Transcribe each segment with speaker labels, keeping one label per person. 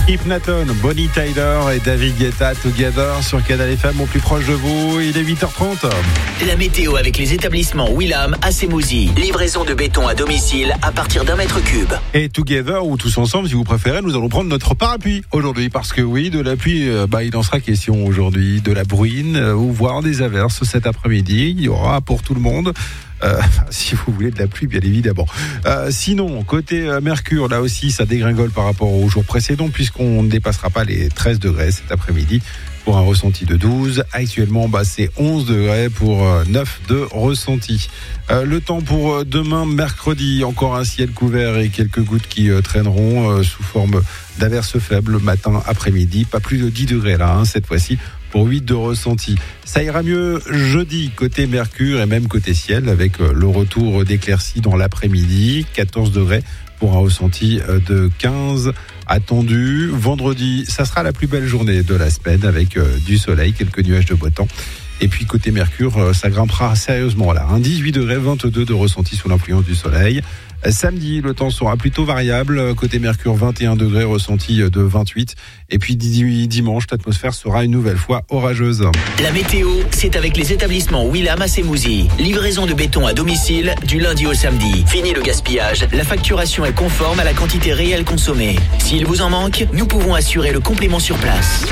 Speaker 1: Hypnaton, Bonnie Tyler et David Guetta Together sur Canal FM au plus proche de vous. Il est 8h30.
Speaker 2: La météo avec les établissements Willam à Semouzy. Livraison de béton à domicile à partir d'1 mètre cube.
Speaker 1: Et Together ou tous ensemble si vous préférez, nous allons prendre notre parapluie aujourd'hui parce que oui, de la pluie, il en sera question aujourd'hui, de la bruine ou voire des averses cet après-midi. Il y aura pour tout le monde. Si vous voulez de la pluie, bien évidemment. Sinon, côté Mercure, là aussi, ça dégringole par rapport aux jours précédents, puisqu'on ne dépassera pas les 13 degrés cet après-midi pour un ressenti de 12. Actuellement, c'est 11 degrés pour 9 de ressenti. Le temps pour demain, mercredi, encore un ciel couvert et quelques gouttes qui traîneront sous forme d'averses faibles matin, après-midi. Pas plus de 10 degrés là, cette fois-ci. Pour 8 de ressenti. Ça ira mieux jeudi côté Mercure et même côté ciel avec le retour d'éclaircies dans l'après-midi. 14 degrés pour un ressenti de 15 attendu. Vendredi, ça sera la plus belle journée de la semaine avec du soleil, quelques nuages de beau temps. Et puis côté Mercure, ça grimpera sérieusement là. 18 degrés, 22 de ressenti sous l'influence du soleil. Samedi, le temps sera plutôt variable. Côté Mercure, 21 degrés, ressenti de 28. Et puis dimanche, l'atmosphère sera une nouvelle fois orageuse.
Speaker 2: La météo, c'est avec les établissements Willam à Semouzy. Livraison de béton à domicile du lundi au samedi. Fini le gaspillage. La facturation est conforme à la quantité réelle consommée. S'il vous en manque, nous pouvons assurer le complément sur place.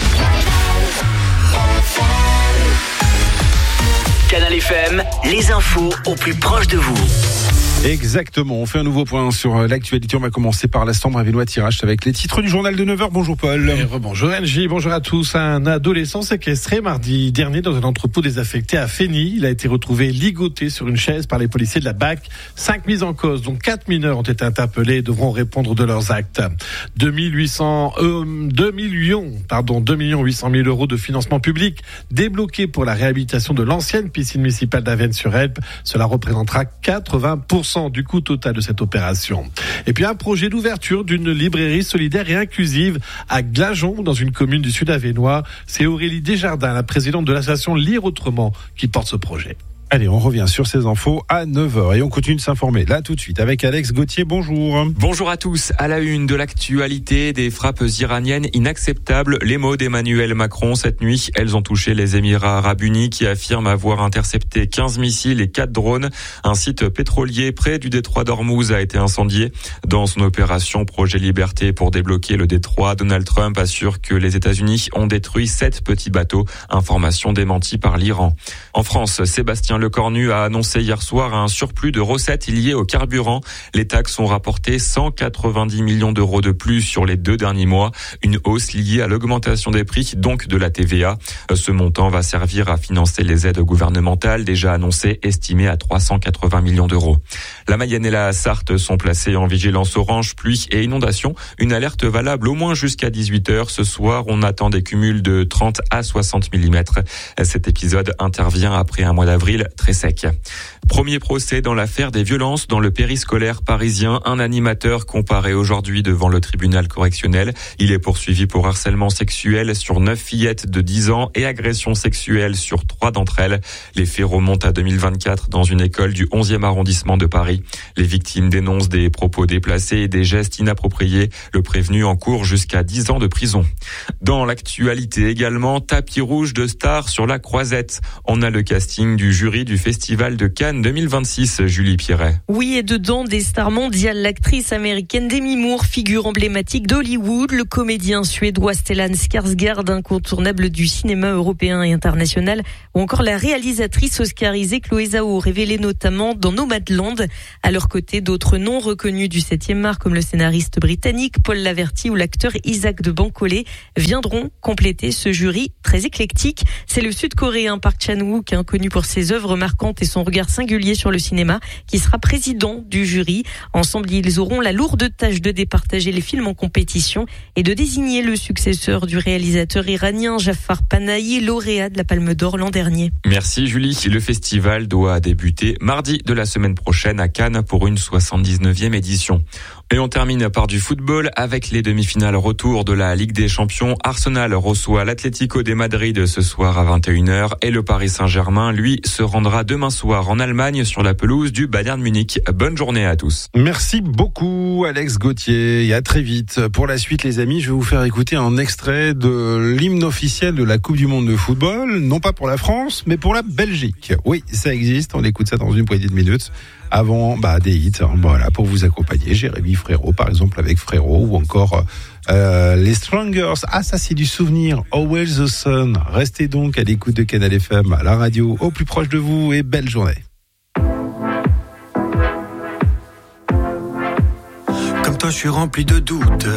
Speaker 2: Canal FM, les infos au plus proche de vous.
Speaker 1: Exactement, on fait un nouveau point sur l'actualité. On va commencer par l'instant Bravinois tirage avec les titres du journal de 9h. Bonjour Paul.
Speaker 3: Bonjour NJ, bonjour à tous. Un adolescent séquestré mardi dernier dans un entrepôt désaffecté à Fény. Il a été retrouvé ligoté sur une chaise par les policiers de la BAC. 5 mises en cause, dont 4 mineurs ont été interpellés et devront répondre de leurs actes. 2 800 000 euros de financement public débloqués pour la réhabilitation de l'ancienne piscine municipale d'Avesnes-sur-Helpe. Cela représentera 80% du coût total de cette opération. Et puis un projet d'ouverture d'une librairie solidaire et inclusive à Glageon, dans une commune du Sud Avesnois. C'est Aurélie Desjardins, la présidente de l'association Lire Autrement, qui porte ce projet.
Speaker 1: Allez, on revient sur ces infos à 9h et on continue de s'informer là tout de suite avec Alex Gauthier. Bonjour.
Speaker 4: Bonjour à tous. À la une de l'actualité, des frappes iraniennes inacceptables. Les mots d'Emmanuel Macron cette nuit, elles ont touché les Émirats Arabes Unis qui affirment avoir intercepté 15 missiles et 4 drones. Un site pétrolier près du détroit d'Ormuz a été incendié. Dans son opération Projet Liberté pour débloquer le détroit, Donald Trump assure que les États-Unis ont détruit 7 petits bateaux. Information démentie par l'Iran. En France, Sébastien Lecornu a annoncé hier soir un surplus de recettes liées au carburant. Les taxes ont rapporté 190 millions d'euros de plus sur les 2 derniers mois. Une hausse liée à l'augmentation des prix, donc de la TVA. Ce montant va servir à financer les aides gouvernementales déjà annoncées, estimées à 380 millions d'euros. La Mayenne et la Sarthe sont placées en vigilance orange, pluie et inondation. Une alerte valable au moins jusqu'à 18h. Ce soir, on attend des cumuls de 30 à 60 mm. Cet épisode intervient après un mois d'avril très sec. Premier procès dans l'affaire des violences dans le périscolaire parisien. Un animateur comparé aujourd'hui devant le tribunal correctionnel. Il est poursuivi pour harcèlement sexuel sur 9 fillettes de 10 ans et agression sexuelle sur 3 d'entre elles. Les faits remontent à 2024 dans une école du 11e arrondissement de Paris. Les victimes dénoncent des propos déplacés et des gestes inappropriés. Le prévenu encourt jusqu'à 10 ans de prison. Dans l'actualité également, tapis rouge de stars sur la Croisette. On a le casting du jury du Festival de Cannes 2026, Julie Pierret.
Speaker 5: Oui, et dedans, des stars mondiales. L'actrice américaine Demi Moore, figure emblématique d'Hollywood. Le comédien suédois Stellan Skarsgård, incontournable du cinéma européen et international. Ou encore la réalisatrice oscarisée Chloé Zhao, révélée notamment dans Nomadland. À leur côté, d'autres noms reconnus du 7e art, comme le scénariste britannique Paul Laverty ou l'acteur Isaac de Bancolé, viendront compléter ce jury très éclectique. C'est le Sud-Coréen Park Chan-wook, connu pour ses œuvres marquantes et son regard singulier sur le cinéma, qui sera président du jury. Ensemble, ils auront la lourde tâche de départager les films en compétition et de désigner le successeur du réalisateur iranien Jafar Panahi, lauréat de la Palme d'Or l'an dernier.
Speaker 4: Merci Julie. Le festival doit débuter mardi de la semaine prochaine à Cannes pour une 79e édition. Et on termine par du football avec les demi-finales retour de la Ligue des Champions. Arsenal reçoit l'Atlético de Madrid ce soir à 21h et le Paris Saint-Germain, lui, se rendra demain soir en Allemagne sur la pelouse du Bayern Munich. Bonne journée à tous.
Speaker 1: Merci beaucoup Alex Gauthier et à très vite. Pour la suite les amis, je vais vous faire écouter un extrait de l'hymne officiel de la Coupe du Monde de football, non pas pour la France, mais pour la Belgique. Oui, ça existe, on écoute ça dans une poignée de minutes. Avant des hits, voilà, pour vous accompagner, Jérémy Frérot par exemple avec Frérot ou encore les Strangers. Ah, ça c'est du souvenir. Always the Sun. Restez donc à l'écoute de Canal FM, à la radio, au plus proche de vous et belle journée.
Speaker 6: Comme toi, je suis rempli de doutes.